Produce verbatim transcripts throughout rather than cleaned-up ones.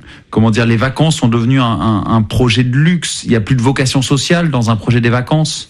comment dire, les vacances sont devenues un, un, un projet de luxe. Il n'y a plus de vocation sociale dans un projet des vacances.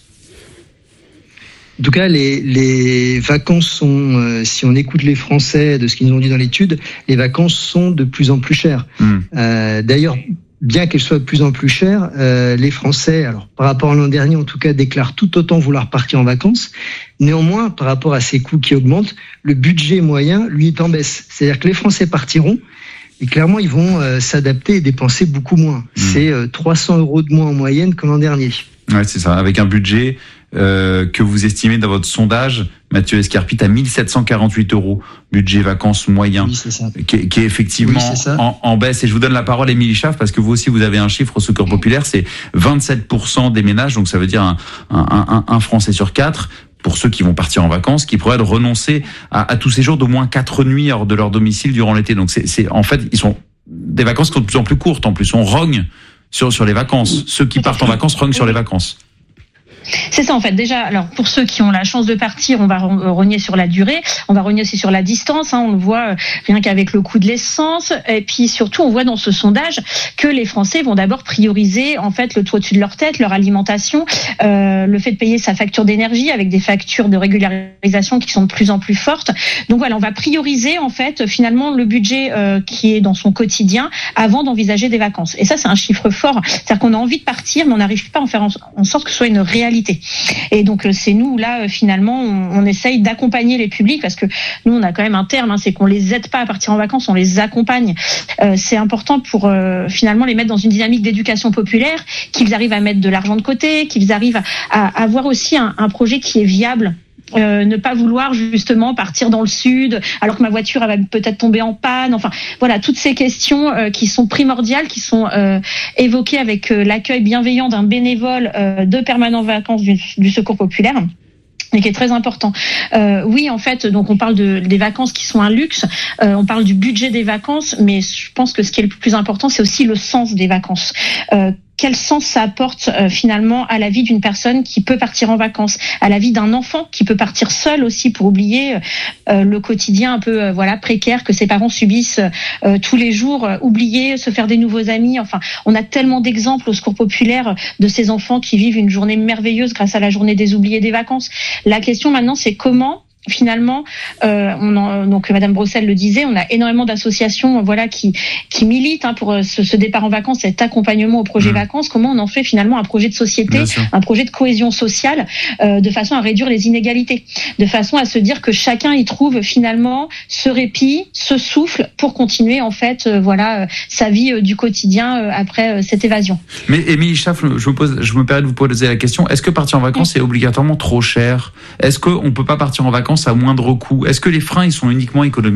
En tout cas, les, les vacances sont, euh, si on écoute les Français de ce qu'ils nous ont dit dans l'étude, les vacances sont de plus en plus chères. Mmh. Euh, d'ailleurs, bien qu'elles soient de plus en plus chères, euh, les Français, alors par rapport à l'an dernier en tout cas, déclarent tout autant vouloir partir en vacances. Néanmoins, par rapport à ces coûts qui augmentent, le budget moyen, lui, est en baisse. C'est-à-dire que les Français partiront, et clairement, ils vont euh, s'adapter et dépenser beaucoup moins. Mmh. C'est euh, trois cents euros de moins en moyenne que l'an dernier. Ouais, c'est ça, avec un budget euh, que vous estimez dans votre sondage, Mathieu Escarpit, à mille sept cent quarante-huit euros, budget vacances moyen, oui, c'est ça. Qui, qui est effectivement oui, c'est en, en baisse. Et je vous donne la parole, Émilie Schaaf, parce que vous aussi, vous avez un chiffre au Secours Populaire, c'est vingt-sept pour cent des ménages, donc ça veut dire un, un, un, un Français sur quatre, pour ceux qui vont partir en vacances, qui pourraient renoncer à, à tous ces jours d'au moins quatre nuits hors de leur domicile durant l'été. Donc c'est, c'est en fait, ils sont des vacances qui sont de plus en plus courtes. En plus, on rogne sur sur les vacances. Ceux qui partent en vacances rognent sur les vacances. C'est ça en fait. Déjà, alors pour ceux qui ont la chance de partir, on va rogner sur la durée, on va rogner aussi sur la distance. Hein, on le voit rien qu'avec le coût de l'essence. Et puis surtout, on voit dans ce sondage que les Français vont d'abord prioriser en fait le toit au-dessus de leur tête, leur alimentation, euh, le fait de payer sa facture d'énergie avec des factures de régularisation qui sont de plus en plus fortes. Donc voilà, on va prioriser en fait finalement le budget euh, qui est dans son quotidien avant d'envisager des vacances. Et ça, c'est un chiffre fort. C'est-à-dire qu'on a envie de partir, mais on n'arrive pas à en faire en, en sorte que ce soit une réalité. Et donc c'est nous là finalement on, on essaye d'accompagner les publics parce que nous on a quand même un terme, hein, c'est qu'on les aide pas à partir en vacances, on les accompagne. Euh, c'est important pour euh, finalement les mettre dans une dynamique d'éducation populaire, qu'ils arrivent à mettre de l'argent de côté, qu'ils arrivent à, à avoir aussi un, un projet qui est viable. Euh, ne pas vouloir justement partir dans le sud alors que ma voiture elle va peut-être tomber en panne. Enfin voilà, toutes ces questions euh, qui sont primordiales, qui sont euh, évoquées avec euh, l'accueil bienveillant d'un bénévole euh, de Permanents Vacances du, du Secours Populaire. Et qui est très important. Euh, oui, en fait, donc on parle de, des vacances qui sont un luxe, euh, on parle du budget des vacances, mais je pense que ce qui est le plus important, c'est aussi le sens des vacances. Euh, Quel sens ça apporte euh, finalement à la vie d'une personne qui peut partir en vacances, à la vie d'un enfant qui peut partir seul aussi pour oublier euh, le quotidien un peu euh, voilà précaire que ses parents subissent euh, tous les jours, euh, oublier, se faire des nouveaux amis. Enfin, on a tellement d'exemples au Secours Populaire de ces enfants qui vivent une journée merveilleuse grâce à la journée des oubliés des vacances. La question maintenant, c'est comment finalement, euh, on en, donc Madame Brossel le disait, on a énormément d'associations, voilà, qui qui militent hein, pour ce, ce départ en vacances, cet accompagnement au projet mmh. vacances. Comment on en fait finalement un projet de société, un projet de cohésion sociale, euh, de façon à réduire les inégalités, de façon à se dire que chacun y trouve finalement ce répit, ce souffle pour continuer en fait, euh, voilà, euh, sa vie euh, du quotidien euh, après euh, cette évasion. Mais Émilie Schaaf, je me pose, je me permets de vous poser la question. Est-ce que partir en vacances mmh. est obligatoirement trop cher ? Est-ce qu'on peut pas partir en vacances à moindre coût ? Est-ce que les freins ils sont uniquement économiques ?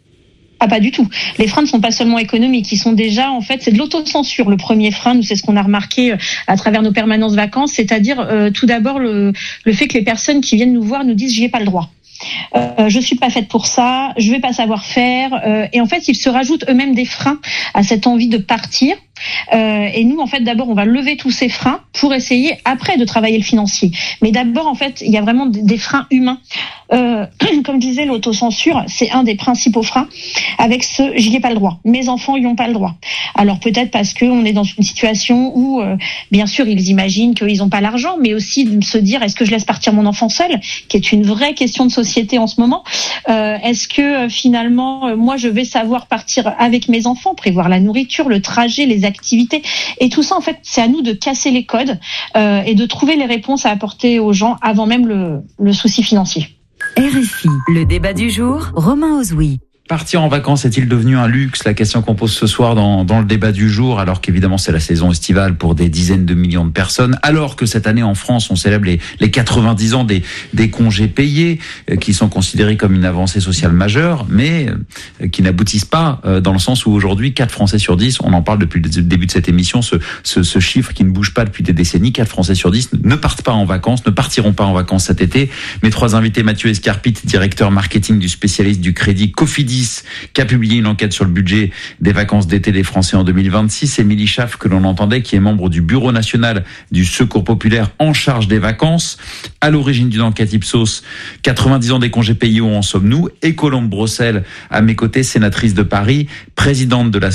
Ah, pas du tout. Les freins ne sont pas seulement économiques, ils sont déjà, en fait, c'est de l'autocensure. Le premier frein, nous, c'est ce qu'on a remarqué à travers nos permanences vacances, c'est-à-dire euh, tout d'abord le, le fait que les personnes qui viennent nous voir nous disent « j'y ai pas le droit ». Euh, je suis pas faite pour ça, je vais pas savoir faire, euh, et en fait ils se rajoutent eux-mêmes des freins à cette envie de partir. Euh, et nous en fait d'abord on va lever tous ces freins pour essayer après de travailler le financier. Mais d'abord en fait il y a vraiment des freins humains. Euh, comme disait l'autocensure, c'est un des principaux freins. Avec ce j'y ai pas le droit, mes enfants y ont pas le droit. Alors peut-être parce que on est dans une situation où euh, bien sûr ils imaginent qu'ils ont pas l'argent, mais aussi de se dire est-ce que je laisse partir mon enfant seul, qui est une vraie question de société en ce moment. Euh, est-ce que euh, finalement euh, moi je vais savoir partir avec mes enfants, prévoir la nourriture, le trajet, les activités, et tout ça en fait c'est à nous de casser les codes euh, et de trouver les réponses à apporter aux gens avant même le, le souci financier. R F I, le débat du jour, Romain Ozoui. Partir en vacances est-il devenu un luxe ? La question qu'on pose ce soir dans, dans le débat du jour, alors qu'évidemment c'est la saison estivale pour des dizaines de millions de personnes, alors que cette année en France on célèbre les, les quatre-vingt-dix ans des, des congés payés, euh, qui sont considérés comme une avancée sociale majeure, mais euh, qui n'aboutissent pas euh, dans le sens où aujourd'hui quatre Français sur dix, on en parle depuis le début de cette émission, ce, ce, ce chiffre qui ne bouge pas depuis des décennies, quatre Français sur dix ne partent pas en vacances, ne partiront pas en vacances cet été. Mes trois invités, Mathieu Escarpit, directeur marketing du spécialiste du crédit Cofidis, qui a publié une enquête sur le budget des vacances d'été des Français en deux mille vingt-six. Émilie Schaaf, que l'on entendait, qui est membre du Bureau national du Secours Populaire en charge des vacances. À l'origine d'une enquête Ipsos, quatre-vingt-dix ans des congés payés, où en sommes-nous ? Et Colombe Brossel, à mes côtés, sénatrice de Paris, présidente de la